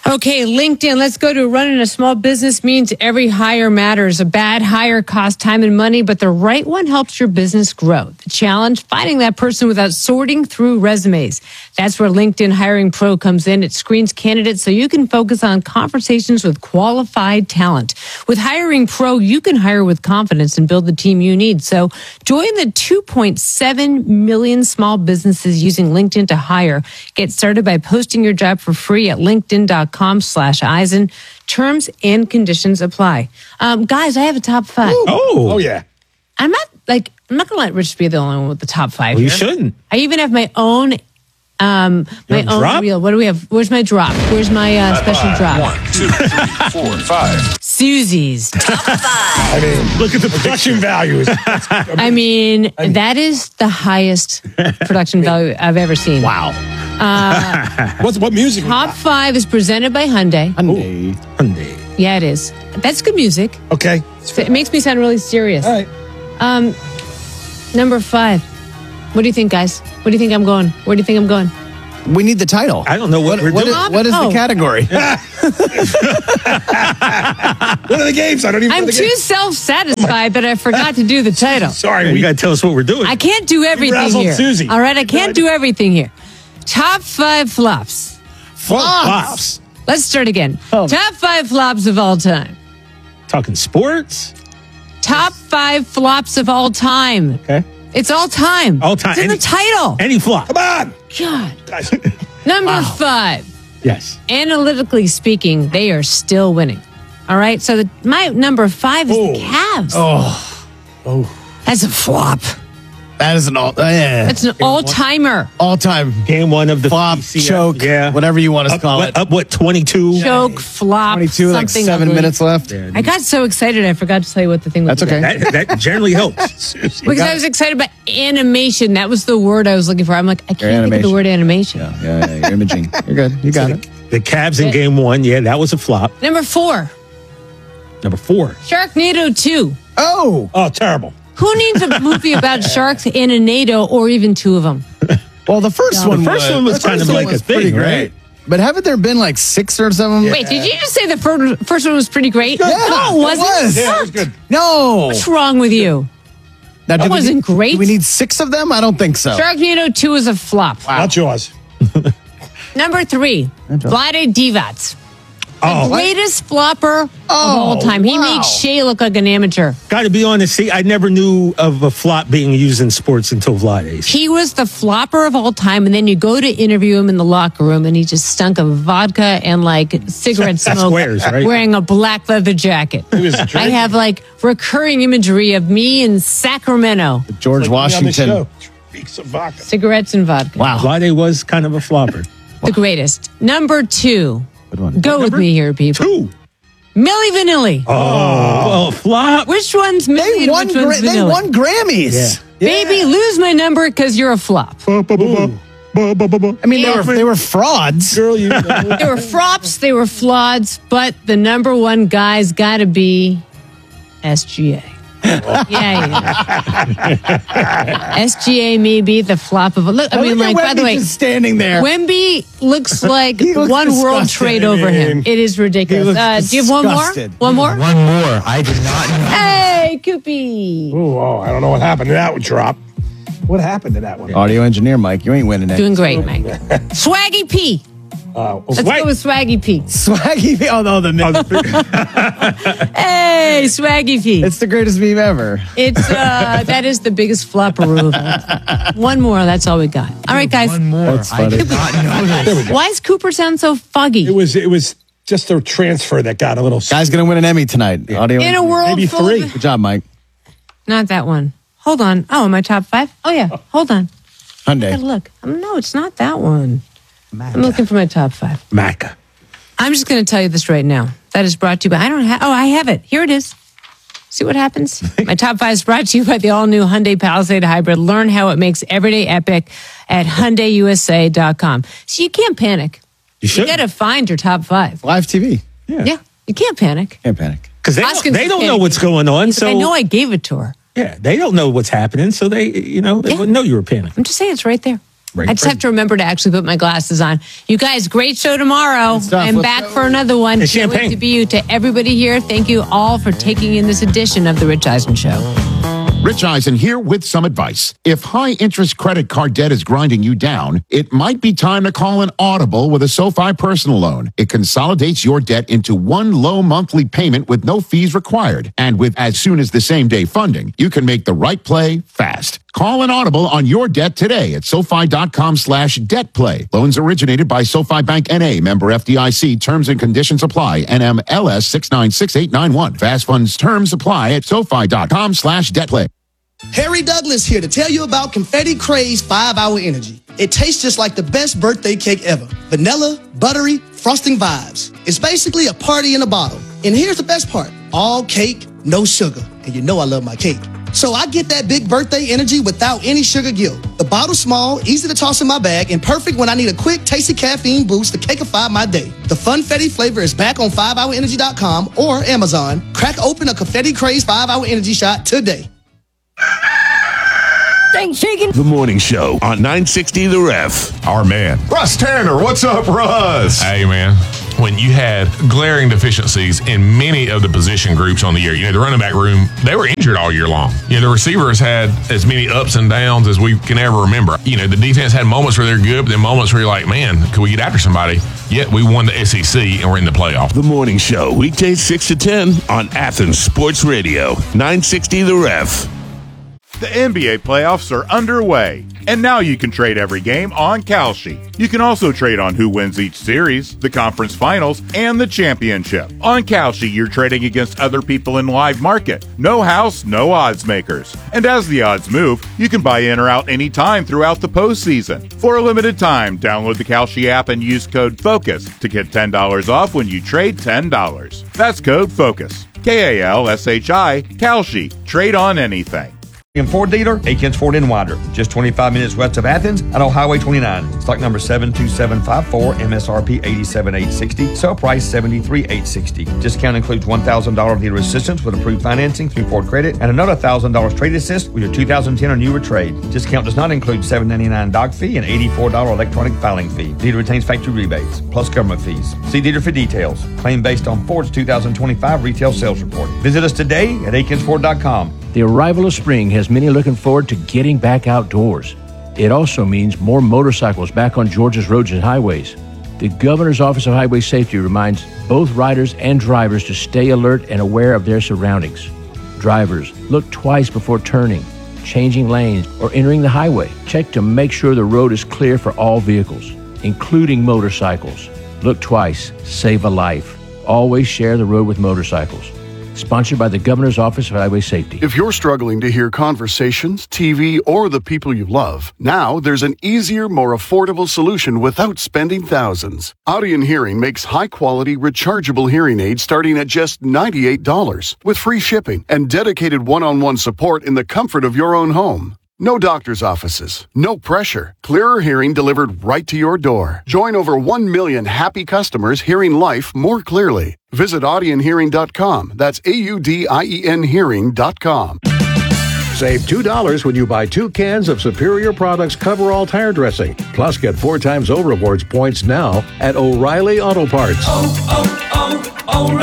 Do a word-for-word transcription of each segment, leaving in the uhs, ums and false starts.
Okay, LinkedIn. Let's go to running a small business means every hire matters. A bad hire costs time and money, but the right one helps your business grow. The challenge, finding that person without sorting through resumes. That's where LinkedIn Hiring Pro comes in. It screens candidates so you can focus on conversations with qualified talent. With Hiring Pro, you can hire with confidence and build the team you need. So join the two point seven million small businesses using LinkedIn to hire. Get started by posting your job for free at linkedin.com slash Eisen. Terms and conditions apply. Um, guys, I have a top five. Ooh. Oh. Oh, yeah. I'm not like I'm not gonna let Rich be the only one with the top five. Well, you here. shouldn't. I even have my own um my Your own drop? reel. What do we have? Where's my drop? Where's my uh, special drop? One, two, three, four, five. Susie's. I mean, Look at the production picture. value is. I mean, that is the highest production value I've ever seen. Wow. What's, what music? we Top got? five is presented by Hyundai. Hyundai. Hyundai. Yeah, it is. That's good music. Okay. So it makes me sound really serious. All right. Um, number five. What do you think, guys? What do you think I'm going? Where do you think I'm going? We need the title. I don't know what, we're What doing. is, what is Oh. the category? What are the games? I don't even know I'm the too games. self-satisfied that I forgot to do the title. Sorry. you We, got to tell us what we're doing. I can't do everything razzled here. Susie. All right, I can't do everything here. Top five flops. Flops. Let's start again. Oh. Top five flops of all time. Talking sports. Top five flops of all time. Okay. It's all time. All time. It's in Any- the title. Any flop. Come on. God. Guys. Number five. Yes. Analytically speaking, they are still winning. All right. So the, my number five is Oh. the Cavs. Oh, Oh. That's a flop. that is an all, uh, yeah. That's an all-timer. all-time Game one of the flop, P C F. choke, Yeah. whatever you want to Up, call what, it. up what, twenty-two? Joke, flop, twenty-two, like something seven ugly. minutes left. Yeah. I got so excited I forgot to tell you what the thing was. That's okay. That, that generally helps. Because I was excited about animation. That was the word I was looking for. I'm like, I can't think of the animation. word animation. Yeah, yeah, yeah, you're imaging. You're good. You got it. The Cavs in game one, yeah, that was a flop. Number four, Number four. Sharknado two. Oh, Oh, terrible. Who needs a movie about sharks in a NATO or even two of them? well, the first The one. first one was the kind first of one like a was thing, pretty right? great. But haven't there been like six or seven? Wait, did you just say the fir- first one was pretty great? Yeah, no, it it wasn't. was. Yeah, it was good. No. What's wrong with you? Now, do That we wasn't need- great. Do we need six of them? I don't think so. Sharknado two is a flop. Not yours. Number three, Vlade Divac. Oh, Greatest flopper of all time. He wow. makes Shea look like an amateur. got to be honest. See, I never knew of a flop being used in sports until Vlade's. He was the flopper of all time, and then you go to interview him in the locker room, and he just stunk of vodka and like cigarette smoke, Squares, right? wearing a black leather jacket. was I drinking. have like recurring imagery of me in Sacramento, George Like me on the Washington. show. Speaks of vodka. cigarettes and vodka. Wow. Vlade was kind of a flopper. The greatest. Number two. Good one. Go with number? me here, people. Two. Milli Vanilli. Oh, well, flop. Which one's Milli They and won. which one's Gra- they Vanilli? won Grammys. Baby, lose my number because you're a flop. I mean, they were they were frauds. Girl, you know. They were flops, they were flauds, but the number one guy's got to be S G A. yeah, yeah. S G A may be the flop of a look. I mean, Look at like, by the Wemby way, just standing there. Wemby looks like He looks one World disgusted. Trade over him. mean, It is ridiculous. looks Uh, do you have one more? disgusted. One more? One more. I did not know. Hey, Koopy. Ooh, oh, I don't know what happened to that one drop. What happened to that one? Audio engineer Mike, you ain't winning it. Doing great, Mike. Swaggy P. Uh, Let's Swag- go with Swaggy P. Swaggy. Oh no, the Hey, Swaggy P. it's the greatest meme ever. It's uh, that is the biggest flopperoo of all time. One more. That's all we got. All right, guys. One more. That's I funny. did not know this. Why does Cooper sound so foggy? it was it was just a transfer that got a little. Guy's gonna win an Emmy tonight. Audio. In a engineer. world Maybe full three. of... Good job, Mike. Not that one. Hold on. Oh, my top five? Oh, yeah. Hold on. Hyundai. Gotta look. Um, no, it's not that one. I'm looking for my top five. Maca. I'm just going to tell you this right now. That is brought to you by... I don't have... Oh, I have it. Here it is. See what happens? My top five is brought to you by the all-new Hyundai Palisade Hybrid. Learn how it makes everyday epic at Hyundai U S A dot com. So you can't panic. You should. got to find your top five. Live T V. Yeah. You can't panic. Can't panic. Because they, Hoskins don't- they is don't know panicking. what's going on. He's So like, I know I gave it to her. yeah, they don't know what's happening. So they, you know, they Yeah. wouldn't know you were panicking. I'm just saying it's right there. I just have to remember to actually put my glasses on. You guys, great show tomorrow. I'm Let's back go. for another one. It's Can't wait champagne. to be you. To everybody here, thank you all for taking in this edition of The Rich Eisen Show. Rich Eisen here with some advice. If high-interest credit card debt is grinding you down, it might be time to call an Audible with a SoFi personal loan. It consolidates your debt into one low monthly payment with no fees required. And with as soon as the same day funding, you can make the right play fast. Call an Audible on your debt today at SoFi.com slash debt play. Loans originated by SoFi Bank N A, member F D I C. Terms and conditions apply. N M L S six nine six eight nine one. Fast funds terms apply at SoFi.com slash debt play. Harry Douglas here to tell you about Confetti Craze five hour Energy. It tastes just like the best birthday cake ever. Vanilla, buttery, frosting vibes. It's basically a party in a bottle. And here's the best part. All cake, no sugar. And you know I love my cake. So I get that big birthday energy without any sugar guilt. The bottle's small, easy to toss in my bag, and perfect when I need a quick, tasty caffeine boost to cakeify my day. The Funfetti flavor is back on five hour energy dot com or Amazon. Crack open a Confetti Craze five hour Energy shot today. The morning show on nine sixty The Ref. Our man, Russ Tanner. What's up, Russ? Hey, man. When you had glaring deficiencies in many of the position groups on the year, you know, the running back room, they were injured all year long. You know, the receivers had as many ups and downs as we can ever remember. You know, the defense had moments where they're good, but then moments where you're like, man, could we get after somebody? Yet we won the S E C and we're in the playoff. The morning show, weekdays six to ten on Athens Sports Radio, nine sixty The Ref. The N B A playoffs are underway, and now you can trade every game on Kalshi. You can also trade on who wins each series, the conference finals, and the championship. On Kalshi, you're trading against other people in live market. No house, no odds makers. And as the odds move, you can buy in or out anytime throughout the postseason. For a limited time, download the Kalshi app and use code FOCUS to get ten dollars off when you trade ten dollars. That's code FOCUS. K A L S H I, Kalshi. Trade on anything. Ford dealer, Aikens Ford in Winder, just twenty-five minutes west of Athens and on Highway twenty-nine. Stock number seven two seven five four, M S R P eighty-seven thousand eight hundred sixty dollars, sell price seventy-three thousand eight hundred sixty dollars. Discount includes one thousand dollars dealer assistance with approved financing through Ford Credit and another one thousand dollars trade assist with your two thousand ten or newer trade. Discount does not include seven dollars and ninety-nine cents doc fee and eighty-four dollars electronic filing fee. Dealer retains factory rebates, plus government fees. See dealer for details. Claim based on Ford's two thousand twenty-five retail sales report. Visit us today at Aikens Ford dot com. The arrival of spring has many looking forward to getting back outdoors. It also means more motorcycles back on Georgia's roads and highways. The Governor's Office of Highway Safety reminds both riders and drivers to stay alert and aware of their surroundings. Drivers, look twice before turning, changing lanes, or entering the highway. Check to make sure the road is clear for all vehicles, including motorcycles. Look twice, save a life. Always share the road with motorcycles. Sponsored by the Governor's Office of Highway Safety. If you're struggling to hear conversations, T V, or the people you love, now there's an easier, more affordable solution without spending thousands. Audion Hearing makes high-quality, rechargeable hearing aids starting at just ninety-eight dollars, with free shipping and dedicated one-on-one support in the comfort of your own home. No doctor's offices, no pressure. Clearer hearing delivered right to your door. Join over one million happy customers hearing life more clearly. Visit Audion Hearing dot com. That's A U D I E N Hearing dot com. Save two dollars when you buy two cans of Superior Products Coverall Tire Dressing. Plus, get four times O Rewards points now at O'Reilly Auto Parts. Oh,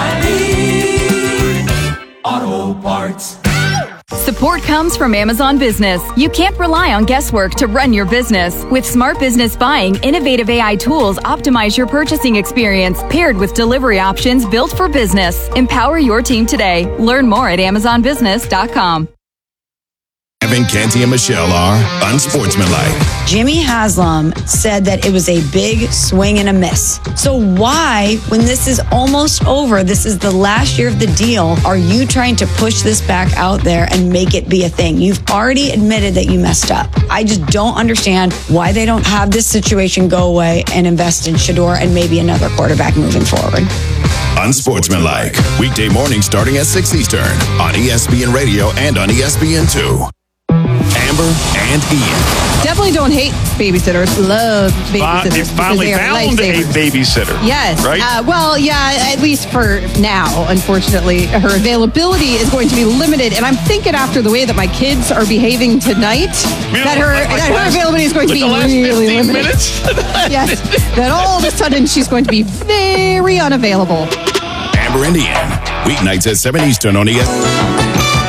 oh, oh, O'Reilly Auto Parts. Support comes from Amazon Business. You can't rely on guesswork to run your business. With Smart Business Buying, innovative A I tools optimize your purchasing experience, paired with delivery options built for business. Empower your team today. Learn more at amazon business dot com. Evan, Canty, and Michelle are unsportsmanlike. Jimmy Haslam said that it was a big swing and a miss. So why, when this is almost over, this is the last year of the deal, are you trying to push this back out there and make it be a thing? You've already admitted that you messed up. I just don't understand why they don't have this situation go away and invest in Shedeur and maybe another quarterback moving forward. Unsportsmanlike. Weekday mornings starting at six Eastern on E S P N Radio and on E S P N two. Amber and Ian. Definitely don't hate babysitters. Love babysitters. You finally because they are found a lifesavers. babysitter. Yes. Right? Uh, well, yeah, at least for now, unfortunately. Her availability is going to be limited. And I'm thinking after the way that my kids are behaving tonight, You know, that her like- like that her last- availability is going to like be the last really fifteen limited. minutes? Yes. That all of a sudden she's going to be very unavailable. Amber Indian. Weeknights at seven Eastern on E S P N.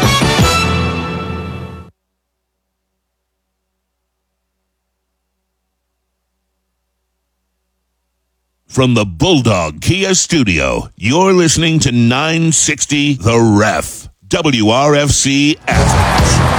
From the Bulldog Kia Studio, you're listening to nine sixty The Ref. W R F C Athens.